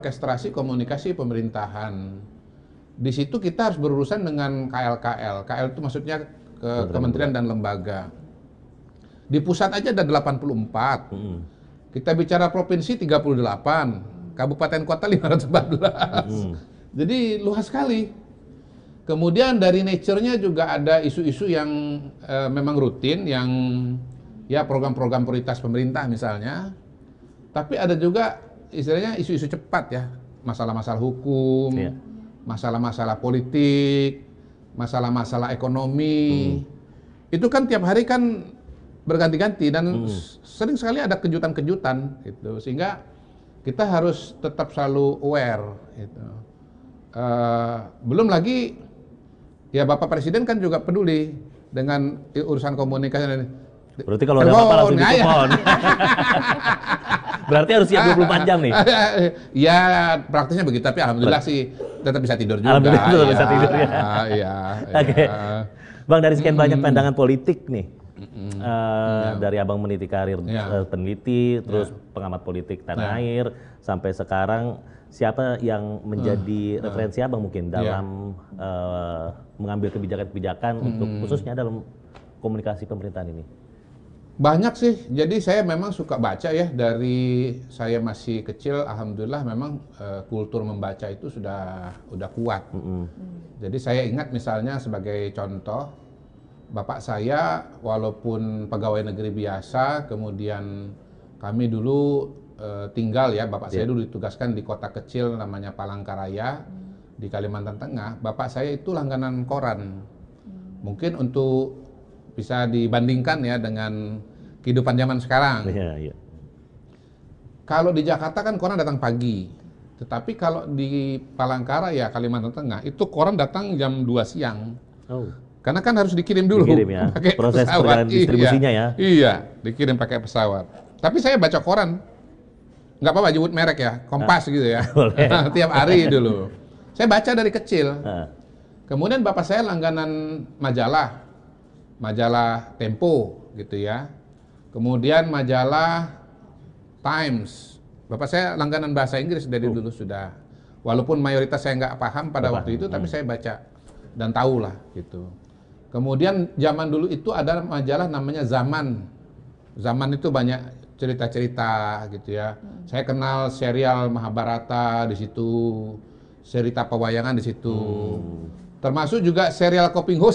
orkestrasi komunikasi pemerintahan. Di situ kita harus berurusan dengan KL-KL. KL itu maksudnya kementerian dan lembaga. Di pusat aja ada 84. Kita bicara provinsi 38, kabupaten kota 514. Jadi luas sekali. Kemudian dari nature-nya juga ada isu-isu yang memang rutin, yang ya program-program prioritas pemerintah misalnya. Tapi ada juga istilahnya isu-isu cepat ya, masalah-masalah hukum, masalah-masalah politik, masalah-masalah ekonomi. Itu kan tiap hari kan berganti-ganti dan sering sekali ada kejutan-kejutan gitu, sehingga kita harus tetap selalu aware gitu. Belum lagi ya Bapak Presiden kan juga peduli dengan urusan komunikasi. Berarti kalau ada apa-apa langsung ditelepon. Berarti harus siap 24 jam nih. Ya praktisnya begitu, tapi alhamdulillah sih tetap bisa tidur juga. Alhamdulillah tetap bisa tidur ya. Iya. Oke. Bang, dari sekian banyak pandangan politik nih, dari Abang meniti karir peneliti, terus pengamat politik tanah air, sampai sekarang siapa yang menjadi referensi Abang mungkin dalam mengambil kebijakan-kebijakan untuk khususnya dalam komunikasi pemerintahan ini? Banyak sih, jadi saya memang suka baca ya, dari saya masih kecil, alhamdulillah memang kultur membaca itu udah kuat. Jadi saya ingat misalnya sebagai contoh, bapak saya walaupun pegawai negeri biasa, kemudian kami dulu tinggal ya, bapak saya dulu ditugaskan di kota kecil namanya Palangkaraya di Kalimantan Tengah. Bapak saya itu langganan koran. Mungkin untuk bisa dibandingkan ya dengan kehidupan zaman sekarang. Kalau di Jakarta kan koran datang pagi, tetapi kalau di Palangkaraya Kalimantan Tengah itu koran datang jam 2 siang. Karena kan harus dikirim dulu ya. pakai proses pesawat. distribusinya ya. Iya, dikirim pakai pesawat. Tapi saya baca koran, nggak apa-apa nyebut merek ya, Kompas gitu ya. Tiap hari dulu. Saya baca dari kecil. Kemudian bapak saya langganan majalah Tempo gitu ya. Kemudian majalah Times. Bapak saya langganan bahasa Inggris dari dulu sudah. Walaupun mayoritas saya nggak paham pada waktu itu, tapi saya baca dan tahu lah gitu. Kemudian zaman dulu itu ada majalah namanya Zaman. Zaman itu banyak cerita-cerita gitu ya. Saya kenal serial Mahabharata di situ, cerita pewayangan di situ. Termasuk juga serial Koping Ho.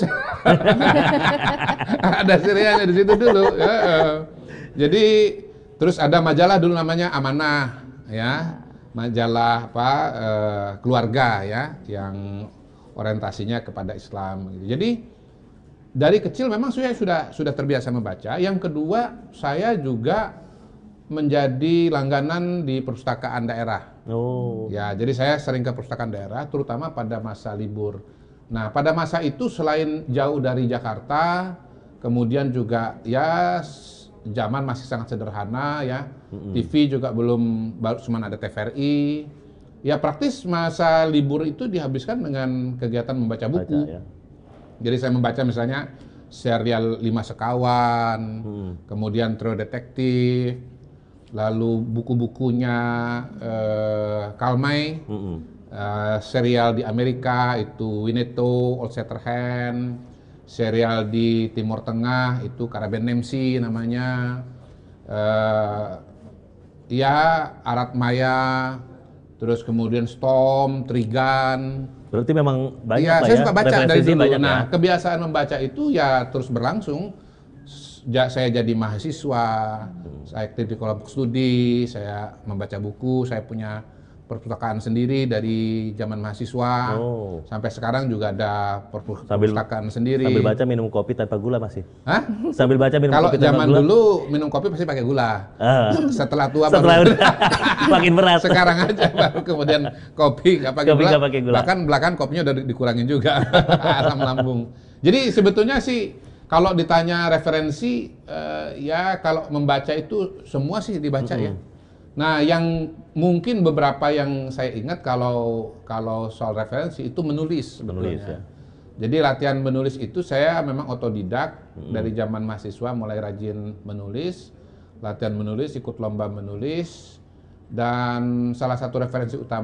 Ada serialnya di situ dulu. Jadi terus ada majalah dulu namanya Amanah ya. Majalah keluarga ya, yang orientasinya kepada Islam gitu. Jadi dari kecil memang saya sudah terbiasa membaca. Yang kedua, saya juga menjadi langganan di perpustakaan daerah. Ya, jadi saya sering ke perpustakaan daerah, terutama pada masa libur. Nah, pada masa itu selain jauh dari Jakarta, kemudian juga ya zaman masih sangat sederhana ya. TV juga belum, baru cuma ada TVRI. Ya praktis masa libur itu dihabiskan dengan kegiatan membaca buku. Jadi saya membaca misalnya serial 5 Sekawan, kemudian Trio Detektif, lalu buku-bukunya Karl May, serial di Amerika itu Winnetou, Old Shatterhand, serial di Timur Tengah itu Karaben Nemsi namanya, ya Arad Maya, terus kemudian Storm, Trigan. Berarti memang banyak ya, lah saya ya. suka baca dari dulu. Nah, ya. kebiasaan membaca itu ya terus berlangsung. Saya jadi mahasiswa, saya aktif di kelompok studi, saya membaca buku, saya punya perpustakaan sendiri dari zaman mahasiswa. Sampai sekarang juga ada perpustakaan sendiri. Sambil baca minum kopi tanpa gula masih? Hah? Sambil baca minum Kalau kopi tanpa gula? Kalau zaman dulu minum kopi pasti pakai gula. Setelah tua baru makin berat. Sekarang aja baru kemudian kopi nggak pakai gula. Bahkan belakangan kopinya udah dikurangin juga asam lambung. Jadi sebetulnya sih kalau ditanya referensi, ya kalau membaca itu semua sih dibaca ya. Nah, yang mungkin beberapa yang saya ingat kalau soal referensi itu menulis. Ya. Jadi latihan menulis itu saya memang otodidak dari zaman mahasiswa mulai rajin menulis, latihan menulis, ikut lomba menulis. dan salah satu referensi utama